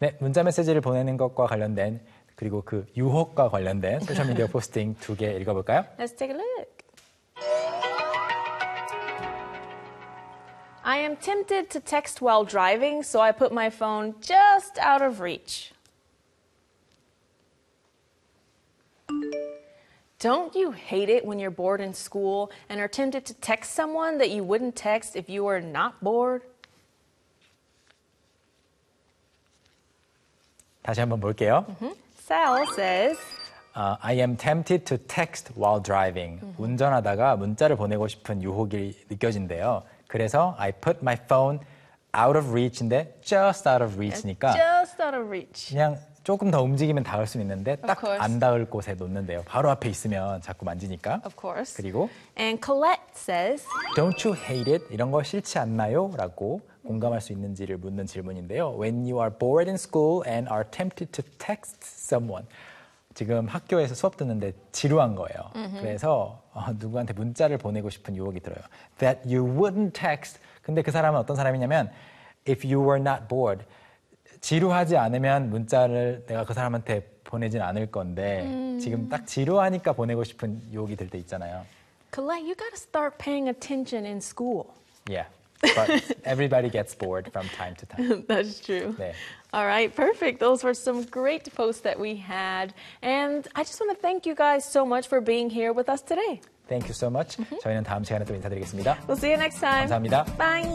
네, 문자 메시지를 보내는 것과 관련된 그리고 그 유혹과 관련된 소셜미디어 포스팅 2개 읽어볼까요? Let's take a look. I am tempted to text while driving, so I put my phone just out of reach. Don't you hate it when you're bored in school and are tempted to text someone that you wouldn't text if you were not bored? 다시 한번 볼게요. Sal says, I am tempted to text while driving. 운전하다가 문자를 보내고 싶은 유혹이 느껴진대요. 그래서 I put my phone out of reach인데 just out of reach니까 just out of reach. 그냥 조금 더 움직이면 닿을 수 있는데 딱 course. 안 닿을 곳에 놓는데요. 바로 앞에 있으면 자꾸 만지니까. Of course. 그리고 And Colette says, Don't you hate it? 이런 거 싫지 않나요? 라고 공감할 수 있는지를 묻는 질문인데요. When you are bored in school and are tempted to text someone. 지금 학교에서 수업 듣는데 지루한 거예요. 그래서 누구한테 문자를 보내고 싶은 유혹이 들어요. That you wouldn't text. 근데 그 사람은 어떤 사람이냐면 If you were not bored. 지루하지 않으면 문자를 내가 그 사람한테 보내진 않을 건데 지금 딱 지루하니까 보내고 싶은 유혹이 들 때 있잖아요. Colette, you gotta start paying attention in school. Yeah, but everybody gets bored from time to time. That's true. 네. All right, perfect. Those were some great posts that we had. And I just want to thank you guys so much for being here with us today. Thank you so much. 저희는 다음 시간에 또 인사드리겠습니다. We'll see you next time. 감사합니다. Bye.